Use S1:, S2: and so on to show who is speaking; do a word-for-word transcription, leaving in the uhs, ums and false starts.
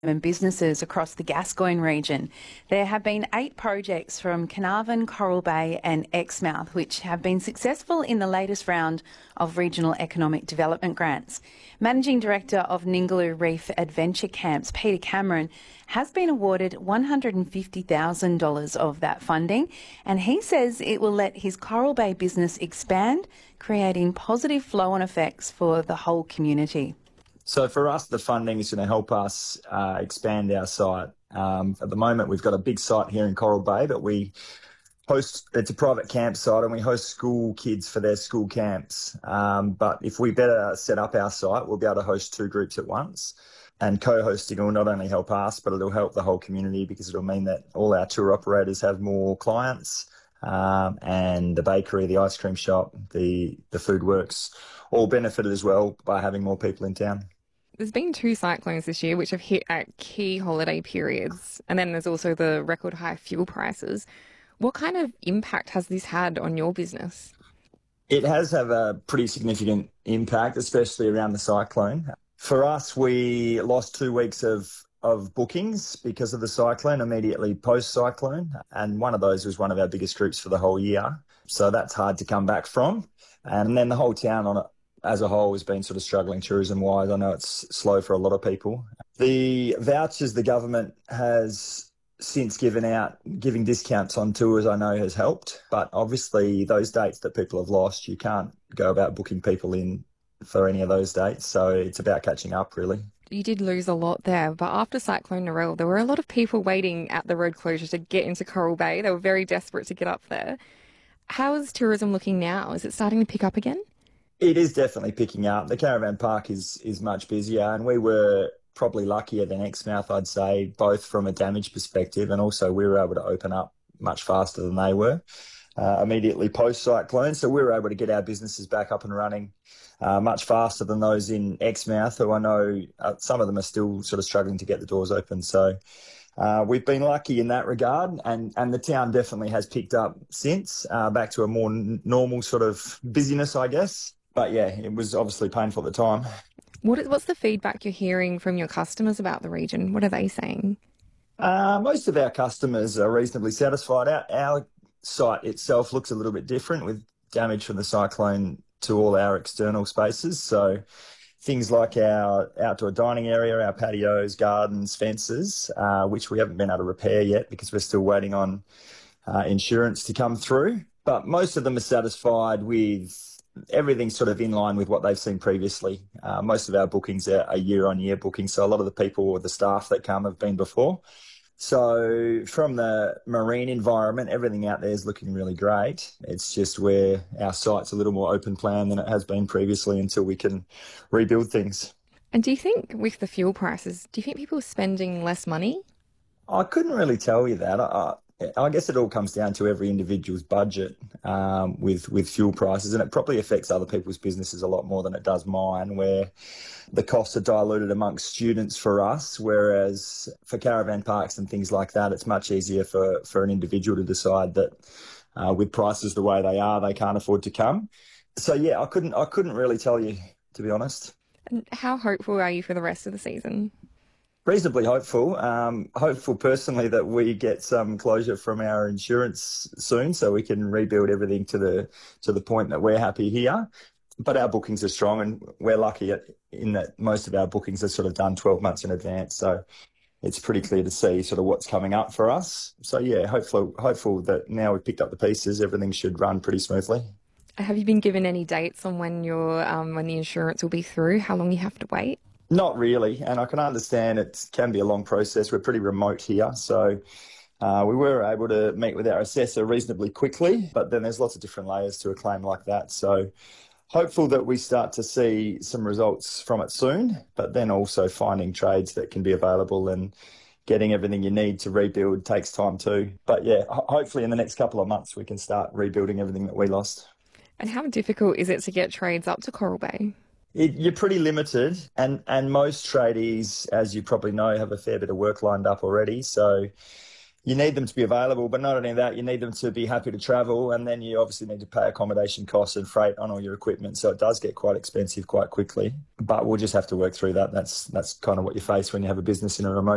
S1: and businesses across the Gascoyne region. There have been eight projects from Carnarvon, Coral Bay and Exmouth which have been successful in the latest round of Regional Economic Development grants. Managing Director of Ningaloo Reef Adventure Camps, Peter Cameron, has been awarded one hundred fifty thousand dollars of that funding, and he says it will let his Coral Bay business expand, creating positive flow-on effects for the whole community.
S2: So for us, the funding is going to help us uh, expand our site. Um, at the moment, we've got a big site here in Coral Bay that we host. It's a private campsite and we host school kids for their school camps. Um, but if we better set up our site, we'll be able to host two groups at once. And co-hosting will not only help us, but it'll help the whole community because it'll mean that all our tour operators have more clients. Um, and the bakery, the ice cream shop, the, the food works all benefited as well by having more people in town.
S3: There's been two cyclones this year which have hit at key holiday periods, and then there's also the record high fuel prices. What kind of impact has this had on your business?
S2: It has had a pretty significant impact, especially around the cyclone. For us, we lost two weeks of of bookings because of the cyclone immediately post-cyclone, and one of those was one of our biggest groups for the whole year. So that's hard to come back from. And then the whole town on it as a whole has been sort of struggling tourism-wise. I know it's slow for a lot of people. The vouchers the government has since given out, giving discounts on tours, I know has helped. But obviously those dates that people have lost, you can't go about booking people in for any of those dates. So it's about catching up, really.
S3: You did lose a lot there, but after Cyclone Narelle, there were a lot of people waiting at the road closure to get into Coral Bay. They were very desperate to get up there. How is tourism looking now? Is it starting to pick up again?
S2: It is definitely picking up. The caravan park is is much busier, and we were probably luckier than Exmouth, I'd say, both from a damage perspective and also we were able to open up much faster than they were uh, immediately post-cyclone. So we were able to get our businesses back up and running uh, much faster than those in Exmouth, who I know uh, some of them are still sort of struggling to get the doors open. So Uh, we've been lucky in that regard, and, and the town definitely has picked up since, uh, back to a more n- normal sort of busyness, I guess. But yeah, it was obviously painful at the time.
S3: What is, what's the feedback you're hearing from your customers about the region? What are they saying?
S2: Uh, most of our customers are reasonably satisfied. Our, our site itself looks a little bit different with damage from the cyclone to all our external spaces. So things like our outdoor dining area, our patios, gardens, fences, uh, which we haven't been able to repair yet because we're still waiting on uh, insurance to come through. But most of them are satisfied with everything sort of in line with what they've seen previously. Uh, most of our bookings are, are year-on-year bookings, so a lot of the people or the staff that come have been before. So from the marine environment, everything out there is looking really great. It's just where our site's a little more open plan than it has been previously until we can rebuild things.
S3: And do you think with the fuel prices, do you think people are spending less money?
S2: I couldn't really tell you that. I, I guess it all comes down to every individual's budget um, with, with fuel prices, and it probably affects other people's businesses a lot more than it does mine, where the costs are diluted amongst students for us, whereas for caravan parks and things like that, it's much easier for, for an individual to decide that uh, with prices the way they are, they can't afford to come. So yeah, I couldn't I couldn't really tell you, to be honest.
S3: And how hopeful are you for the rest of the season?
S2: Reasonably hopeful. Um, hopeful personally that we get some closure from our insurance soon, so we can rebuild everything to the to the point that we're happy here. But our bookings are strong, and we're lucky at, in that most of our bookings are sort of done twelve months in advance. So it's pretty clear to see sort of what's coming up for us. So yeah, hopeful hopeful that now we've picked up the pieces, everything should run pretty smoothly.
S3: Have you been given any dates on when your um, when the insurance will be through? How long you have to wait?
S2: Not really, and I can understand it can be a long process. We're pretty remote here, so uh, we were able to meet with our assessor reasonably quickly, but then there's lots of different layers to a claim like that. So hopeful that we start to see some results from it soon, but then also finding trades that can be available and getting everything you need to rebuild takes time too. But yeah, ho- hopefully in the next couple of months we can start rebuilding everything that we lost.
S3: And how difficult is it to get trades up to Coral Bay?
S2: It, you're pretty limited, and, and most tradies, as you probably know, have a fair bit of work lined up already. So you need them to be available, but not only that, you need them to be happy to travel, and then you obviously need to pay accommodation costs and freight on all your equipment. So it does get quite expensive quite quickly, but we'll just have to work through that. That's that's kind of what you face when you have a business in a remote